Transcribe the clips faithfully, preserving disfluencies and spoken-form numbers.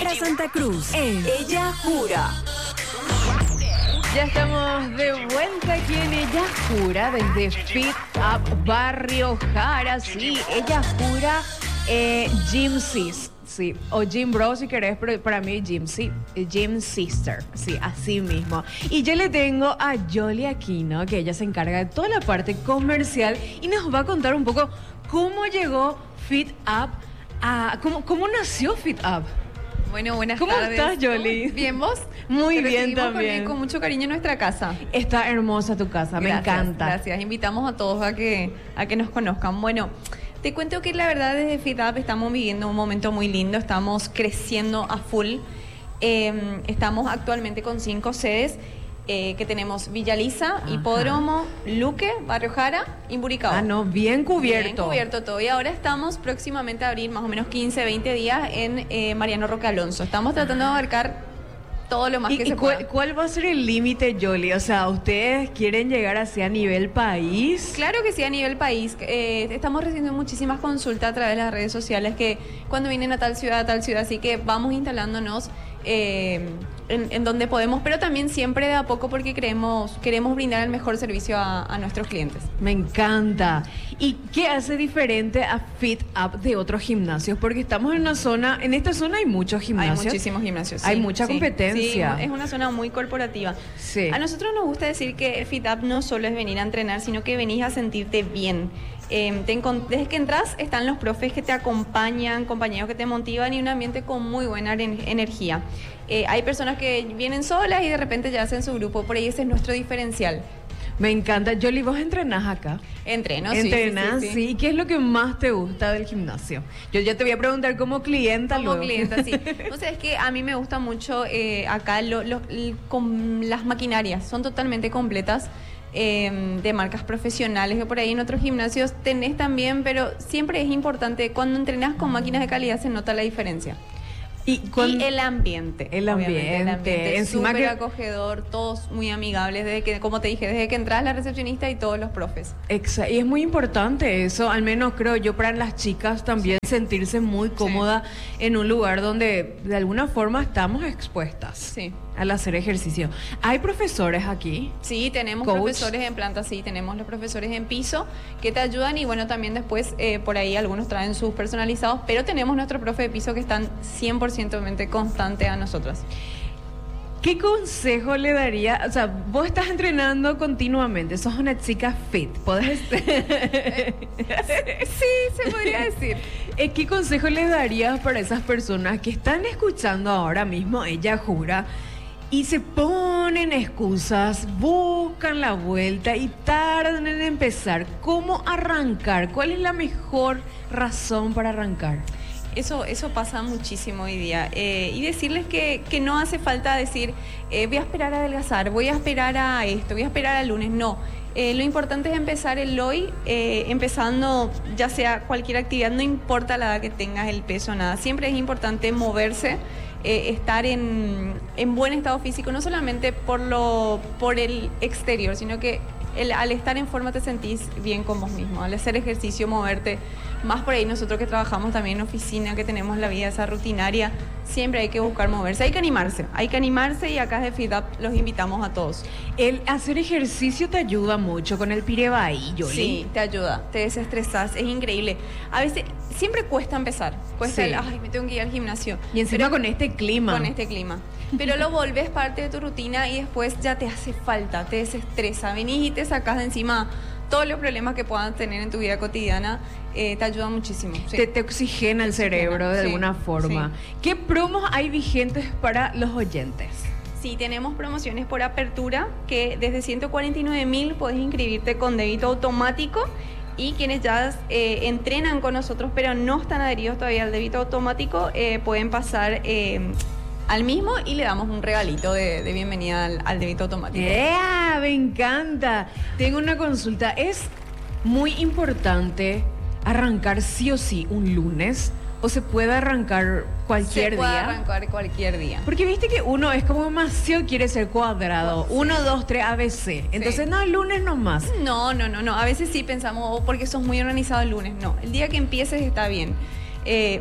para Santa Cruz en Ella Jura. Ya estamos de vuelta aquí en Ella Jura, desde Fit Up Barrio Jara. Sí, Ella Jura, eh, Gym Sis. Sí, o Gym Bro si querés, pero para mí Gym, sí, Gym Sister, sí, así mismo. Y yo le tengo a Yoli Aquino, que ella se encarga de toda la parte comercial y nos va a contar un poco cómo llegó Fit Up, a, cómo, cómo nació Fit Up. Bueno, buenas ¿Cómo tardes. estás, Yoli? ¿Bien vos? Muy Te bien recibimos también. Con, con mucho cariño en nuestra casa. Está hermosa tu casa, me Gracias, encanta. Gracias, invitamos a todos a que, a que nos conozcan. Bueno, te cuento que la verdad desde Fit Up estamos viviendo un momento muy lindo, estamos creciendo a full. Eh, estamos actualmente con cinco sedes. Eh, que tenemos Villa Lisa, Ajá. Hipódromo, Luque, Barrio Jara y Buricao. Ah, no, bien cubierto. Bien cubierto todo. Y ahora estamos próximamente a abrir más o menos quince, veinte días en eh, Mariano Roque Alonso. Estamos tratando de abarcar todo lo más ¿Y, que y se cuál, pueda. cuál va a ser el límite, Yoli? O sea, ¿ustedes quieren llegar hacia nivel país? Claro que sí, a nivel país. Eh, estamos recibiendo muchísimas consultas a través de las redes sociales que cuando vienen a tal ciudad, a tal ciudad, así que vamos instalándonos eh, en, en donde podemos, pero también siempre de a poco porque creemos, queremos brindar el mejor servicio a, a nuestros clientes. Me encanta. ¿Y qué hace diferente a Fit Up de otros gimnasios? Porque estamos en una zona, en esta zona hay muchos gimnasios. Hay muchísimos gimnasios. Hay sí, mucha sí, competencia. Sí, es una zona muy corporativa. Sí. A nosotros nos gusta decir que Fit Up no solo es venir a entrenar, sino que venís a sentirte bien. Eh, te encont- desde que entras están los profes que te acompañan, compañeros que te motivan y un ambiente con muy buena en- energía. Eh, hay personas que vienen solas y de repente ya hacen su grupo, por ahí ese es nuestro diferencial. Me encanta. Yoli, ¿vos entrenás acá? Entreno, sí, ¿Entrenás? sí, sí, Sí. sí. ¿Y qué es lo que más te gusta del gimnasio? Yo ya te voy a preguntar como clienta Como luego. clienta, sí. O sea, es que a mí me gusta mucho eh, acá lo, lo- l- con las maquinarias, son totalmente completas. Eh, de marcas profesionales que por ahí en otros gimnasios tenés también, pero siempre es importante, cuando entrenás con máquinas de calidad se nota la diferencia. Y, cuan- Y el ambiente. El obviamente, el ambiente. ambiente. Encima Súper que- acogedor, todos muy amigables, desde que, como te dije, desde que entras la recepcionista y todos los profes. Exa- y es muy importante eso, al menos creo yo, para las chicas también sentirse muy cómoda en un lugar donde de alguna forma estamos expuestas Sí. al hacer ejercicio. ¿Hay profesores aquí? Sí, tenemos Coach. profesores en planta, sí, tenemos los profesores en piso que te ayudan y bueno, también después eh, por ahí algunos traen sus personalizados, pero tenemos nuestro profe de piso que están cien por ciento constante a nosotras. ¿Qué consejo le daría? O sea, vos estás entrenando continuamente, sos una chica fit, ¿podés? Sí, se podría decir. Eh, ¿Qué consejo le darías para esas personas que están escuchando ahora mismo Ella Jura y se ponen excusas, buscan la vuelta y tardan en empezar? ¿Cómo arrancar? ¿Cuál es la mejor razón para arrancar? Eso, eso pasa muchísimo hoy día. Eh, y decirles que, que no hace falta decir, eh, voy a esperar a adelgazar, voy a esperar a esto, voy a esperar al lunes. No. Eh, lo importante es empezar el hoy, eh, empezando ya sea cualquier actividad, no importa la edad que tengas, el peso, nada. Siempre es importante moverse, eh, estar en, en buen estado físico, no solamente por, lo, por el exterior, sino que el, al estar en forma te sentís bien con vos mismo. Al hacer ejercicio, moverte. Más por ahí nosotros que trabajamos también en oficina, que tenemos la vida esa rutinaria, siempre hay que buscar moverse, hay que animarse, hay que animarse y acá de Fit Up los invitamos a todos. El hacer ejercicio te ayuda mucho con el pirebaí, Yoli. Sí, te ayuda, te desestresas, es increíble. A veces siempre cuesta empezar, cuesta Sí. el, ay, me tengo que ir al gimnasio. Y encima Pero- con este clima. Con este clima. Pero lo volvés parte de tu rutina y después ya te hace falta, te desestresa, venís y te sacás de encima todos los problemas que puedan tener en tu vida cotidiana, eh, te ayuda muchísimo. Sí. Te, te oxigena el cerebro de sí, alguna forma. ¿Qué promos hay vigentes para los oyentes? Sí, tenemos promociones por apertura que desde ciento cuarenta y nueve mil podés inscribirte con débito automático y quienes ya eh, entrenan con nosotros pero no están adheridos todavía al débito automático eh, pueden pasar eh, al mismo y le damos un regalito de, de bienvenida al, al débito automático. ¡Ea! Me encanta. Tengo una consulta. ¿Es muy importante arrancar sí o sí un lunes o se puede arrancar cualquier Se puede día? arrancar cualquier día. Porque viste que uno es como demasiado quiere ser cuadrado. Sí. Uno, dos, tres, A B C. Entonces, Sí. no, el lunes nomás. No, no, no, no. A veces sí pensamos, oh, porque sos muy organizado el lunes. No, el día que empieces está bien. Eh,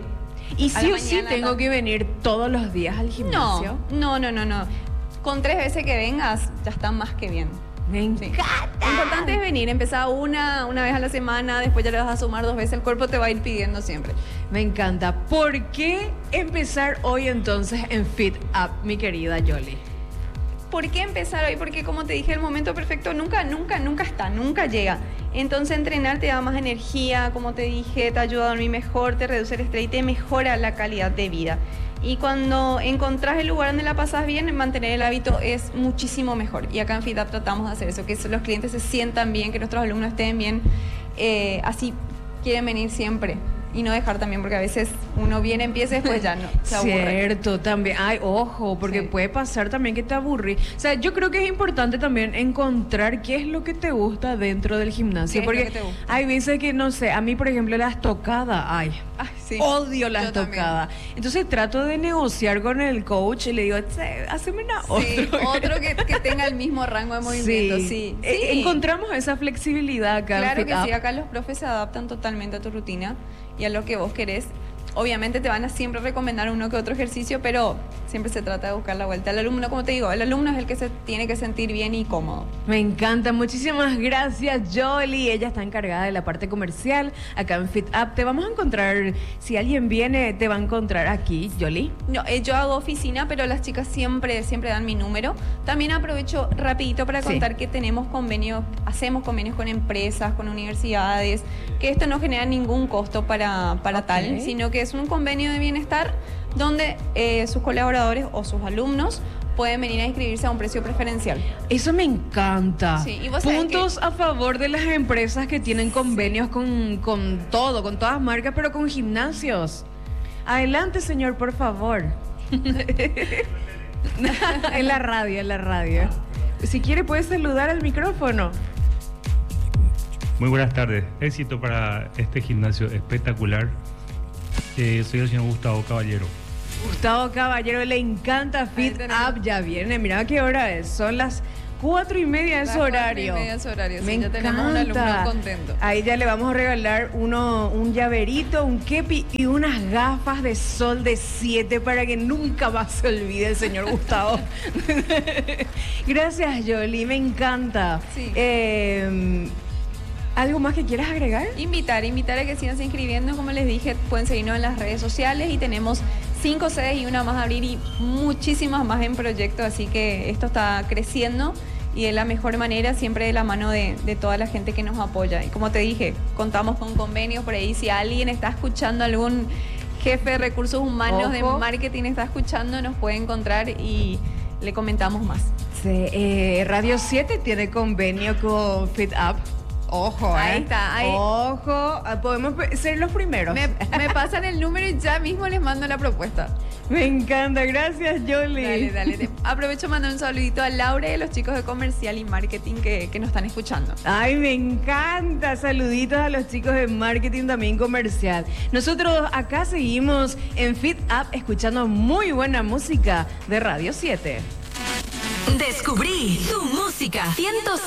Y A sí la o sí mañana, tengo ¿no? que venir todos los días al gimnasio. No, no, no, no, no. Con tres veces que vengas, ya está más que bien. Me Sí. encanta. Lo importante es venir, empezar una, una vez a la semana, después ya le vas a sumar dos veces, el cuerpo te va a ir pidiendo siempre. Me encanta. ¿Por qué empezar hoy entonces en Fit Up, mi querida Yoli? ¿Por qué empezar hoy? Porque como te dije, el momento perfecto nunca, nunca, nunca está, nunca llega. Entonces entrenar te da más energía, como te dije, te ayuda a dormir mejor, te reduce el estrés y te mejora la calidad de vida. Y cuando encontrás el lugar donde la pasas bien, mantener el hábito es muchísimo mejor. Y acá en Fit Up tratamos de hacer eso, que los clientes se sientan bien, que nuestros alumnos estén bien. Eh, así quieren venir siempre. Y no dejar también, porque a veces uno viene, empieza y después ya no, se aburre. Cierto, también. Ay, ojo, porque Sí. puede pasar también que te aburrí. O sea, yo creo que es importante también encontrar qué es lo que te gusta dentro del gimnasio. ¿Qué es porque lo que te gusta? hay veces que, no sé, a mí, por ejemplo, las tocadas, ay, Ay, sí. odio las Yo también. tocadas. Entonces trato de negociar con el coach y le digo, "Che, haceme una Sí, otra". otro que, que tenga el mismo rango de movimiento, sí. sí. Eh, Encontramos esa flexibilidad acá en Claro Fit que Up. sí, acá los profes se adaptan totalmente a tu rutina y a lo que vos querés. Obviamente te van a siempre recomendar uno que otro ejercicio, pero siempre se trata de buscar la vuelta. El alumno, como te digo, el alumno es el que se tiene que sentir bien y cómodo. Me encanta, muchísimas gracias Yoli, ella está encargada de la parte comercial acá en Fit Up. Te vamos a encontrar, si alguien viene, te va a encontrar aquí, Yoli. No, eh, yo hago oficina, pero las chicas siempre, siempre dan mi número. También aprovecho rapidito para Sí. contar que tenemos convenios, hacemos convenios con empresas, con universidades, que esto no genera ningún costo para, para Ok. tal, sino que es un convenio de bienestar donde eh, sus colaboradores o sus alumnos pueden venir a inscribirse a un precio preferencial. Eso me encanta. Sí, y vos sabés Puntos a favor de las empresas que tienen convenios con, con todo, con todas marcas, pero con gimnasios. Adelante, señor, por favor. En la radio, en la radio. Si quiere, puede saludar al micrófono. Muy buenas tardes. Éxito para este gimnasio espectacular. Eh, soy el señor Gustavo Caballero. Gustavo Caballero, le encanta Fit tenemos. Up, ya viene. Mira qué hora es. Son las cuatro y media de Las su cuatro y horario. media de su horario, sí, Me ya tenemos un encanta. alumno contento. Ahí ya le vamos a regalar uno, un llaverito, un kepi y unas gafas de sol de siete para que nunca más se olvide el señor Gustavo. Gracias, Yoli, me encanta. Sí. Eh, ¿Algo más que quieras agregar? Invitar, invitar a que sigan se inscribiendo, como les dije, pueden seguirnos en las redes sociales y tenemos cinco sedes y una más a abrir y muchísimas más en proyecto, así que esto está creciendo y de la mejor manera, siempre de la mano de, de toda la gente que nos apoya. Y como te dije, contamos con convenios por ahí, si alguien está escuchando, algún jefe de recursos humanos, de Ojo. marketing está escuchando, nos puede encontrar y le comentamos más. Sí, eh, Radio siete tiene convenio con Fit Up. Ojo, Ahí ¿eh? está, ahí. Ojo, ah, podemos pe- ser los primeros. Me, me pasan el número y ya mismo les mando la propuesta. Me encanta, gracias, Yoli. Dale, dale. Te- Aprovecho para mandar un saludito a Laura y a los chicos de comercial y marketing que, que nos están escuchando. Ay, me encanta. Saluditos a los chicos de marketing también comercial. Nosotros acá seguimos en Fit Up escuchando muy buena música de Radio siete. Descubrí tu música. ciento